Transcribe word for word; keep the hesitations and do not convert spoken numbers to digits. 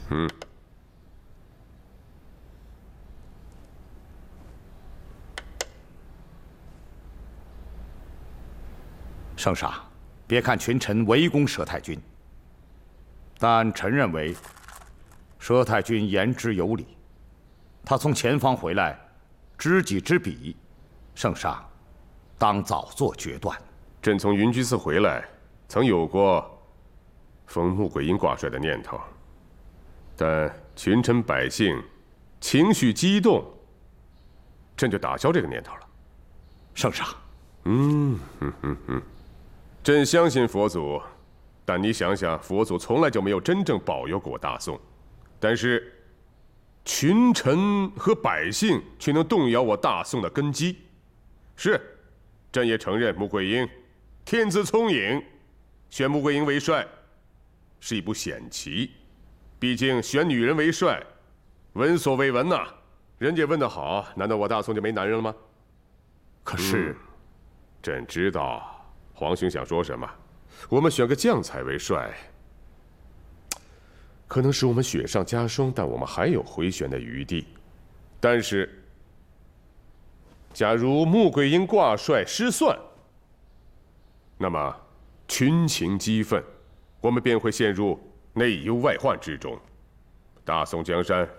嗯。 圣上，别看群臣围攻佘太君，但臣认为，佘太君言之有理。他从前方回来，知己知彼，圣上当早做决断。 朕从云居寺回来，曾有过封穆桂英挂帅的念头，但群臣百姓情绪激动，朕就打消这个念头了。 圣上， 嗯哼哼哼，朕相信佛祖，但你想想，佛祖从来就没有真正保佑过我大宋，但是群臣和百姓却能动摇我大宋的根基。是，朕也承认穆桂英天资聪颖，选穆桂英为帅是一步险棋。毕竟选女人为帅，闻所未闻呐、啊。人家问得好，难道我大宋就没男人了吗？ 可是， 嗯、朕知道皇兄想说什么。我们选个将才为帅，可能使我们雪上加霜，但我们还有回旋的余地。但是，假如穆桂英挂帅失算，那么群情激愤，我们便会陷入内忧外患之中，大宋江山